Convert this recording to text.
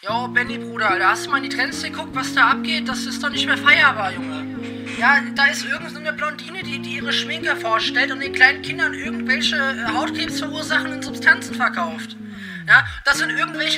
Jo, Benny, Bruder, Alter, hast du mal in die Trends geguckt, was da abgeht? Das ist doch nicht mehr feierbar, Junge. Ja, da ist irgend so eine Blondine, die ihre Schminke vorstellt und den kleinen Kindern irgendwelche Hautkrebs verursachenden Substanzen verkauft. Ja, das sind irgendwelche